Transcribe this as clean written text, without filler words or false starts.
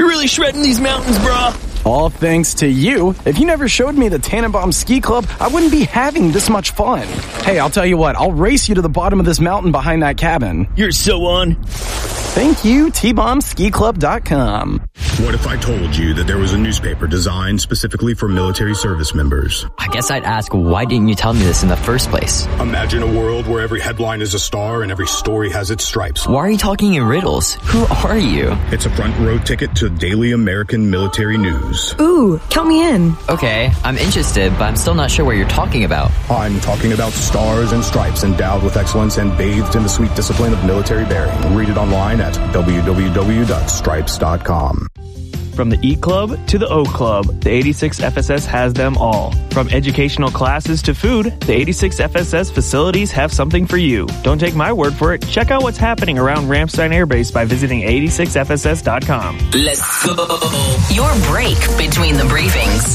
You're really shredding these mountains, brah. All thanks to you. If you never showed me the Tannenbaum Ski Club, I wouldn't be having this much fun. Hey, I'll tell you what, I'll race you to the bottom of this mountain behind that cabin. You're so on. Thank you, tbombskiclub.com. What if I told you that there was a newspaper designed specifically for military service members? I guess I'd ask, why didn't you tell me this in the first place? Imagine a world where every headline is a star and every story has its stripes. Why are you talking in riddles? Who are you? It's a front row ticket to daily American military news. Ooh, count me in. Okay, I'm interested, but I'm still not sure what you're talking about. I'm talking about stars and stripes endowed with excellence and bathed in the sweet discipline of military bearing. Read it online at www.stripes.com. From the E Club to the O Club, the 86 FSS has them all. From educational classes to food, the 86 FSS facilities have something for you. Don't take my word for it. Check out what's happening around Ramstein Air Base by visiting 86fss.com. Let's go. Your break between the briefings.